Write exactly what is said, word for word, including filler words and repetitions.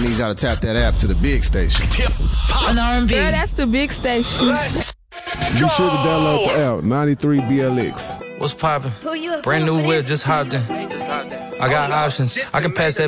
means y'all to tap that app to the big station. On R and B. Girl, that's the big station. Be sure to download the app, ninety-three B L X. What's poppin'? Brand new whip, just hopped in. I got options. I can pass that